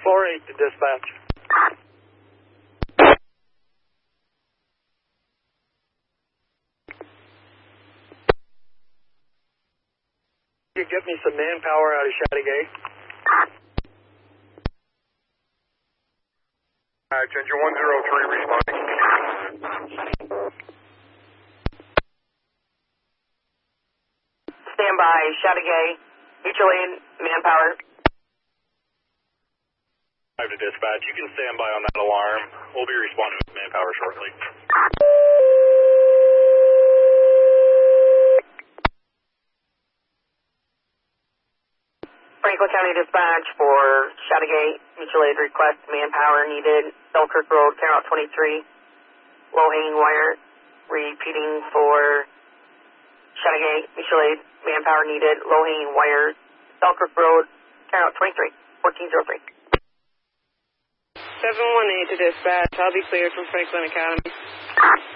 4-8 to dispatch. You get me some manpower out of Chateaugay. Ginger 103 responding. Stand by, Chateaugay, mutual aid, manpower. 5 to dispatch. You can stand by on that alarm. We'll be responding with manpower shortly. Franklin County Dispatch for Chateaugay, mutual aid request, manpower needed, Selkirk Road, Carol 23, low hanging wire, repeating for Chateaugay, mutual aid, manpower needed, low hanging wire, Selkirk Road, Carol 23, 1403. 718 to dispatch. I'll be cleared from Franklin Academy.